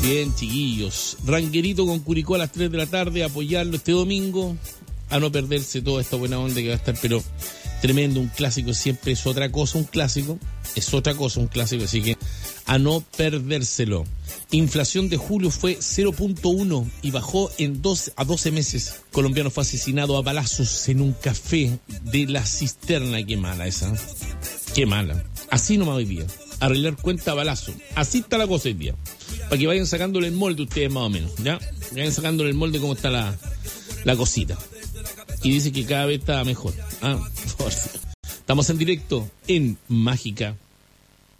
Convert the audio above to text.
Bien, chiquillos. Ranguerito con Curicó a las 3 de la tarde. Apoyarlo este domingo. A no perderse toda esta buena onda que va a estar, pero tremendo. Un clásico siempre es otra cosa, un clásico. Es otra cosa, un clásico. Así que a no perdérselo. Inflación de julio fue 0.1 y bajó a 12 meses. Colombiano fue asesinado a balazos en un café de La Cisterna. Qué mala esa. Qué mala. Así nomás hoy día. Arreglar cuenta a balazo. Así está la cosa hoy día. Para que vayan sacándole el molde ustedes más o menos, ¿ya? Vayan sacándole el molde cómo está la cosita. Y dice que cada vez está mejor. Estamos en directo en Mágica